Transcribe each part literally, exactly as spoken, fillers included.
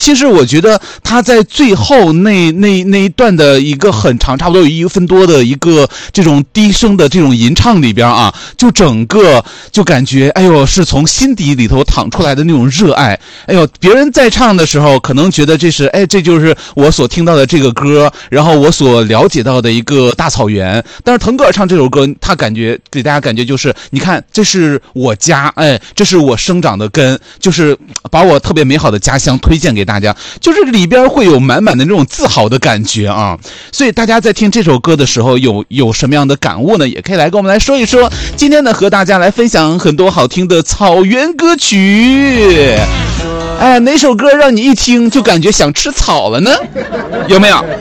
其实我觉得他在最后那那那一段的一个很长，差不多有一分多的一个这种低声的这种吟唱里边啊，就整个就感觉哎呦是从心底里头淌出来的那种热爱。哎呦，别人在唱的时候可能觉得这是哎这就是我所听到的这个歌，然后我所了解到的一个大草原。但是腾格尔唱这首歌，他感觉给大家感觉就是你看这是我家，哎这是我生长的根，就是把我特别美好的家乡推荐给大家，就是里边会有满满的那种自豪的感觉啊。所以大家在听这首歌的时候有有什么样的感悟呢？也可以来跟我们来说一说。今天呢和大家来分享很多好听的草原歌曲。哎，哪首歌让你一听就感觉想吃草了呢？有没有？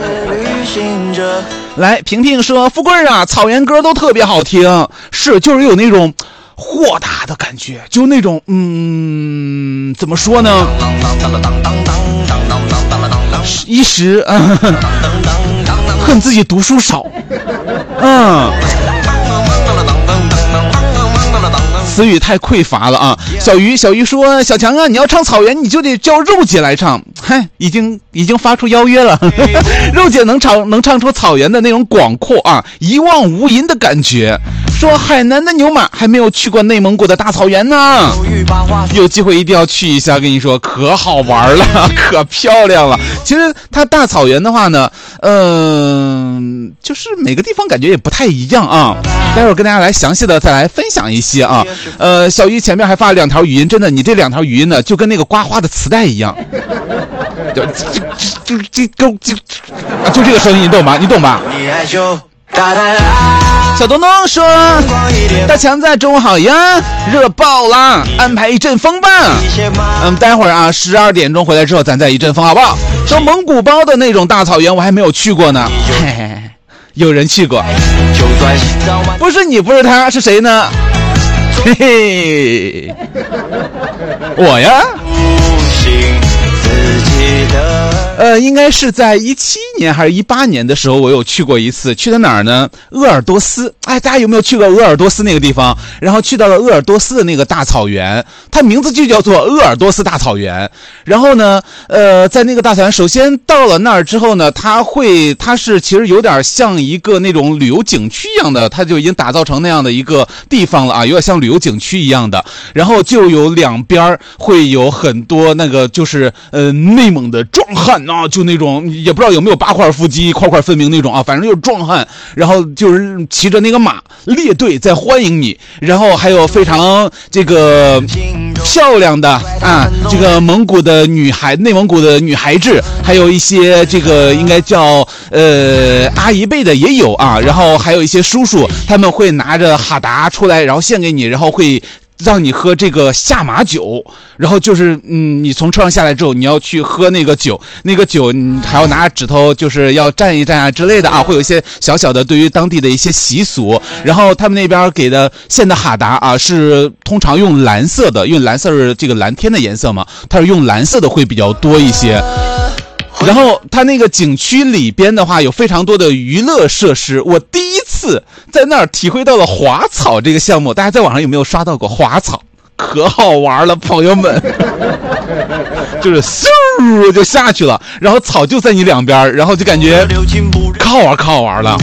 来，萍萍说，富贵啊，草原歌都特别好听，是就是有那种豁达的感觉，就那种嗯，怎么说呢？一时啊，恨自己读书少，嗯。词语太匮乏了啊！小鱼，小鱼说：“小强啊，你要唱草原，你就得叫肉姐来唱。”嗨，已经已经发出邀约了。肉姐能唱能唱出草原的那种广阔啊，一望无垠的感觉。说海南的牛马还没有去过内蒙古的大草原呢，有机会一定要去一下。跟你说，可好玩了，可漂亮了。其实它大草原的话呢，嗯、呃，就是每个地方感觉也不太一样啊。待会儿跟大家来详细的再来分享一些啊。呃，小鱼前面还发了两条语音，真的，你这两条语音呢，就跟那个刮花的磁带一样，就就就就就就就这个声音，你懂吧？你懂吧？小东东说：“大强在，中午好呀，热爆了，安排一阵风吧。嗯，待会儿啊，十二点钟回来之后，咱再一阵风，好不好？说蒙古包的那种大草原，我还没有去过呢。嘿嘿，有人去过，不是你，不是他，是谁呢？嘿嘿，我呀。”呃，应该是在一七年还是一八年的时候，我有去过一次。去的哪儿呢？鄂尔多斯。哎，大家有没有去过鄂尔多斯那个地方？然后去到了鄂尔多斯的那个大草原，它名字就叫做鄂尔多斯大草原。然后呢，呃，在那个大草原，首先到了那儿之后呢，它会，它是其实有点像一个那种旅游景区一样的，它就已经打造成那样的一个地方了啊，有点像旅游景区一样的。然后就有两边会有很多那个就是呃内蒙的壮汉啊，就那种也不知道有没有八块腹肌块块分明那种啊，反正就是壮汉，然后就是骑着那个马列队在欢迎你，然后还有非常这个漂亮的啊这个蒙古的女孩，内蒙古的女孩子，还有一些这个应该叫呃阿姨辈的也有啊，然后还有一些叔叔，他们会拿着哈达出来，然后献给你，然后会让你喝这个下马酒，然后就是嗯，你从车上下来之后，你要去喝那个酒，那个酒你还要拿指头，就是要蘸一蘸啊之类的啊，会有一些小小的对于当地的一些习俗。然后他们那边给的现的哈达啊，是通常用蓝色的，因为蓝色是这个蓝天的颜色嘛，它是用蓝色的会比较多一些。然后它那个景区里边的话有非常多的娱乐设施，我第一次在那儿体会到了滑草这个项目。大家在网上有没有刷到过滑草？可好玩了，朋友们。就是嗖就下去了，然后草就在你两边，然后就感觉可好玩可好玩了。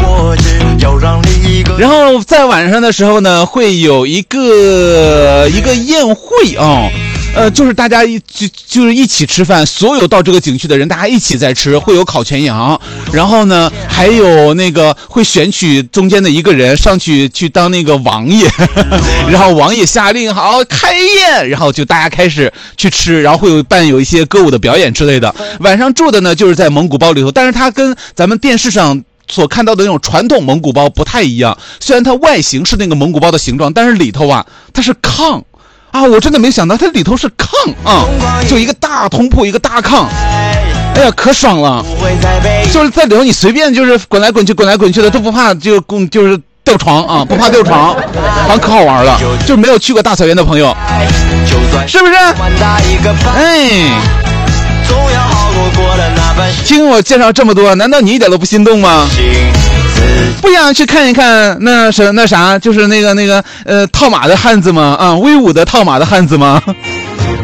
然后在晚上的时候呢，会有一个一个宴会啊。呃，就是大家一就就是一起吃饭，所有到这个景区的人，大家一起在吃，会有烤全羊，然后呢，还有那个会选取中间的一个人上去去当那个王爷，然后王爷下令好开宴，然后就大家开始去吃，然后会有伴有一些歌舞的表演之类的。晚上住的呢，就是在蒙古包里头，但是它跟咱们电视上所看到的那种传统蒙古包不太一样，虽然它外形是那个蒙古包的形状，但是里头啊，它是炕。啊，我真的没想到它里头是炕啊，就一个大通铺，一个大炕，哎呀，可爽了！就是在里头你随便就是滚来滚去，滚来滚去的都不怕，就就是掉床啊，不怕掉床，反正可好玩了。就是没有去过大草原的朋友，是不是？哎，听我介绍这么多，难道你一点都不心动吗？不想去看一看那什那啥，就是那个那个呃套马的汉子吗？啊，威武的套马的汉子吗？